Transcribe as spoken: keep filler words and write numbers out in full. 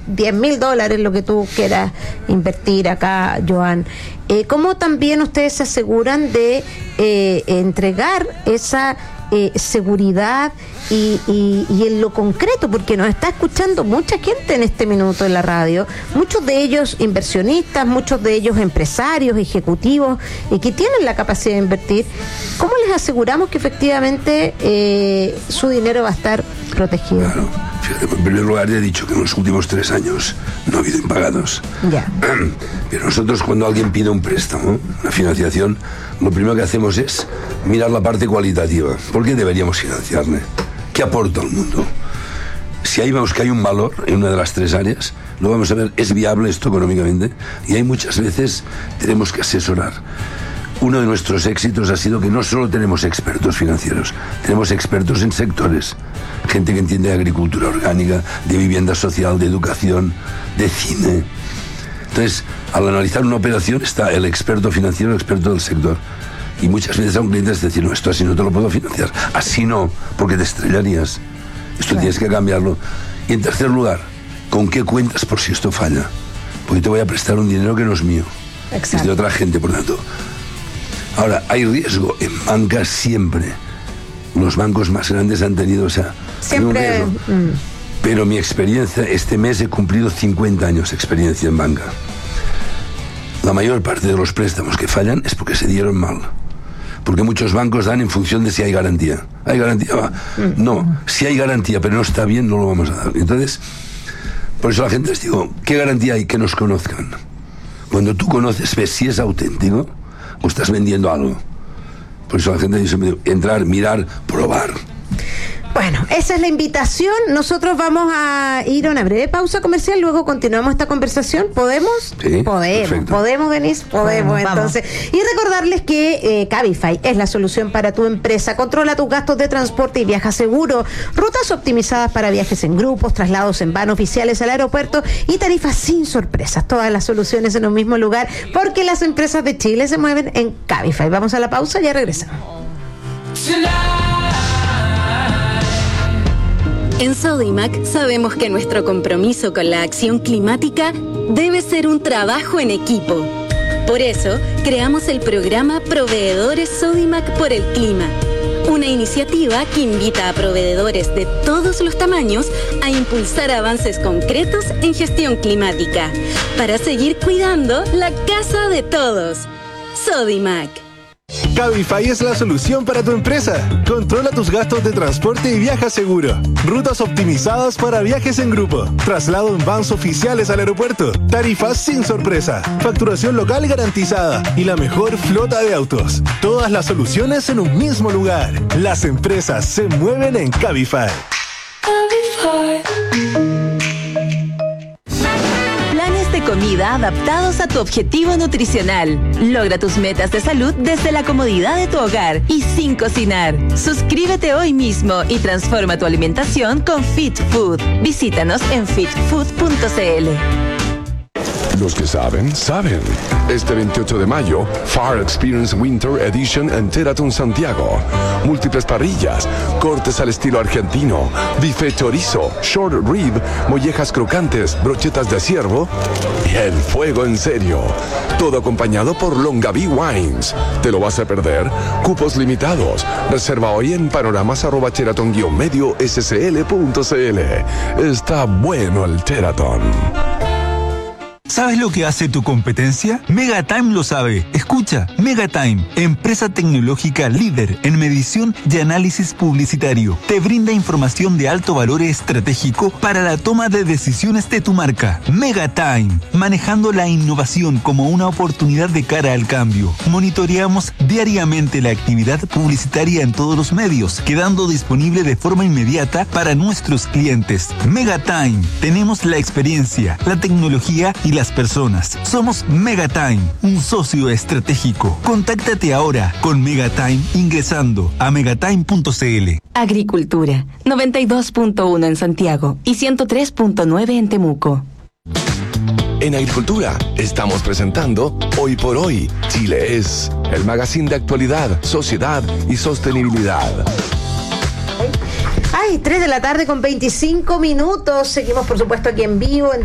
diez mil dólares, lo que tú quieras invertir acá, Joan. Eh, ¿Cómo también ustedes se aseguran de eh, entregar esa eh, seguridad y, y, y en lo concreto? Porque nos está escuchando mucha gente en este minuto en la radio, muchos de ellos inversionistas, muchos de ellos empresarios, ejecutivos, eh, que tienen la capacidad de invertir. ¿Cómo les aseguramos que efectivamente eh, su dinero va a estar protegido? Claro, fíjate, en primer lugar ya he dicho que en los últimos tres años no ha habido impagados. Ya. Pero nosotros, cuando alguien pide un préstamo, una financiación, lo primero que hacemos es mirar la parte cualitativa. ¿Por qué deberíamos financiarle? ¿Qué aporta al mundo? Si ahí vemos que hay un valor en una de las tres áreas, lo vamos a ver, ¿es viable esto económicamente? Y ahí muchas veces tenemos que asesorar. Uno de nuestros éxitos ha sido que no solo tenemos expertos financieros, tenemos expertos en sectores, gente que entiende de agricultura orgánica, de vivienda social, de educación, de cine. Entonces, al analizar una operación está el experto financiero, el experto del sector. Y muchas veces a un cliente es decir, no, esto así no te lo puedo financiar, así no, porque te estrellarías. Esto claro. Tienes que cambiarlo. Y en tercer lugar, ¿con qué cuentas por si esto falla? Porque te voy a prestar un dinero que no es mío. Exacto. Es de otra gente, por tanto. Ahora, hay riesgo en bancas siempre. Los bancos más grandes han tenido, o sea, siempre. Mm. Pero mi experiencia, este mes he cumplido cincuenta años de experiencia en banca. La mayor parte de los préstamos que fallan es porque se dieron mal. Porque muchos bancos dan en función de si hay garantía. ¿Hay garantía? Va. No, si hay garantía pero no está bien, no lo vamos a dar. Entonces, por eso a la gente les digo, ¿qué garantía hay? Que nos conozcan. Cuando tú conoces, ves si es auténtico o estás vendiendo algo. Por eso la gente dice, entrar, mirar, probar. Bueno, esa es la invitación. Nosotros vamos a ir a una breve pausa comercial, luego continuamos esta conversación. ¿Podemos? Sí, podemos, perfecto. podemos, Denise, podemos. Bueno, entonces. Y recordarles que eh, Cabify es la solución para tu empresa. Controla tus gastos de transporte y viaja seguro. Rutas optimizadas para viajes en grupos, traslados en van oficiales al aeropuerto y tarifas sin sorpresas. Todas las soluciones en un mismo lugar, porque las empresas de Chile se mueven en Cabify. Vamos a la pausa, ya regresamos. En Sodimac sabemos que nuestro compromiso con la acción climática debe ser un trabajo en equipo. Por eso, creamos el programa Proveedores Sodimac por el Clima, una iniciativa que invita a proveedores de todos los tamaños a impulsar avances concretos en gestión climática, para seguir cuidando la casa de todos. Sodimac. Cabify es la solución para tu empresa. Controla tus gastos de transporte y viaja seguro. Rutas optimizadas para viajes en grupo. Traslado en vans oficiales al aeropuerto. Tarifas sin sorpresa. Facturación local garantizada. Y la mejor flota de autos. Todas las soluciones en un mismo lugar. Las empresas se mueven en Cabify. Cabify. Comida adaptados a tu objetivo nutricional. Logra tus metas de salud desde la comodidad de tu hogar y sin cocinar. Suscríbete hoy mismo y transforma tu alimentación con Fit Food. Visítanos en fit food punto c l. Los que saben, saben. Este veintiocho de mayo, Far Experience Winter Edition en Teraton Santiago. Múltiples parrillas, cortes al estilo argentino, bife chorizo, short rib, mollejas crocantes, brochetas de ciervo y el fuego en serio. Todo acompañado por Longaví Wines. ¿Te lo vas a perder? Cupos limitados. Reserva hoy en panoramas arroba teraton guion medio scl punto cl. Está bueno el Teraton. ¿Sabes lo que hace tu competencia? Megatime lo sabe. Escucha, Megatime, empresa tecnológica líder en medición y análisis publicitario. Te brinda información de alto valor estratégico para la toma de decisiones de tu marca. Megatime, manejando la innovación como una oportunidad de cara al cambio. Monitoreamos diariamente la actividad publicitaria en todos los medios, quedando disponible de forma inmediata para nuestros clientes. Megatime, tenemos la experiencia, la tecnología y las personas. Somos Megatime, un socio estratégico. Contáctate ahora con Megatime ingresando a megatime punto c l. Agricultura, noventa y dos punto uno en Santiago y ciento tres punto nueve en Temuco. En Agricultura estamos presentando Hoy por Hoy, Chile es, el magazine de actualidad, sociedad y sostenibilidad. Ay, tres de la tarde con veinticinco minutos. Seguimos, por supuesto, aquí en vivo. En